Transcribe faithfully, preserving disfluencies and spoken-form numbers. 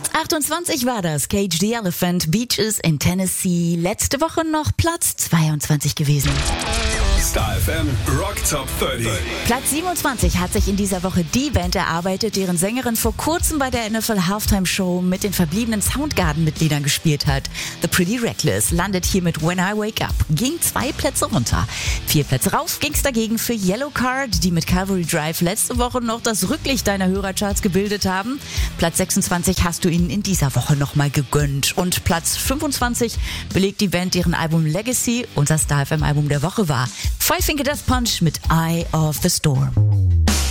Platz achtundzwanzig war das. Cage the Elephant, Beaches in Tennessee. Letzte Woche noch Platz zweiundzwanzig gewesen. Star F M Rock Top dreißig. Platz siebenundzwanzig hat sich in dieser Woche die Band erarbeitet, deren Sängerin vor kurzem bei der N F L Halftime Show mit den verbliebenen Soundgarden-Mitgliedern gespielt hat. The Pretty Reckless landet hier mit When I Wake Up, ging zwei Plätze runter. Vier Plätze rauf ging's dagegen für Yellowcard, die mit Calvary Drive letzte Woche noch das Rücklicht deiner Hörercharts gebildet haben. Platz sechsundzwanzig hast du ihnen in dieser Woche nochmal gegönnt. Und Platz fünfundzwanzig belegt die Band, deren Album Legacy unser Star F M Album der Woche war. Five Finger Death Punch mit Eye of the Storm.